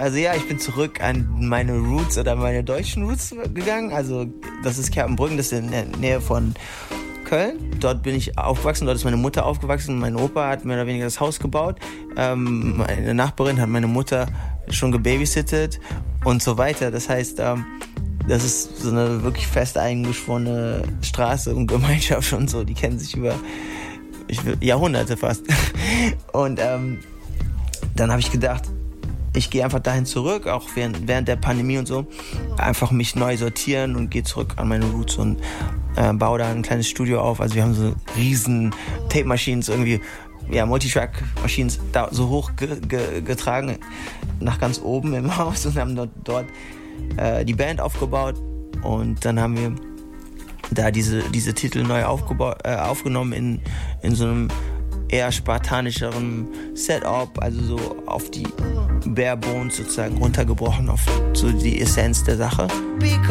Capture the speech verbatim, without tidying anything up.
Also ja, ich bin zurück an meine Roots oder meine deutschen Roots gegangen. Also das ist Kerpenbrücken, das ist in der Nähe von Köln. Dort bin ich aufgewachsen, dort ist meine Mutter aufgewachsen. Mein Opa hat mehr oder weniger das Haus gebaut. Ähm, meine Nachbarin hat meine Mutter schon gebabysittet und so weiter. Das heißt, ähm, das ist so eine wirklich fest eingeschworene Straße und Gemeinschaft und so. Die kennen sich über ich will, Jahrhunderte fast. Und ähm, dann habe ich gedacht, ich gehe einfach dahin zurück, auch während, während der Pandemie und so, einfach mich neu sortieren und gehe zurück an meine Roots und äh, baue da ein kleines Studio auf. Also wir haben so riesen Tape-Machines, irgendwie, ja, Multitrack-Machines da so hoch ge- ge- getragen, nach ganz oben im Haus und haben dort, dort äh, die Band aufgebaut und dann haben wir da diese, diese Titel neu aufgebaut, äh, aufgenommen in, in so einem eher spartanischeren Setup, also so auf die Bare Bones sozusagen runtergebrochen, auf so die Essenz der Sache.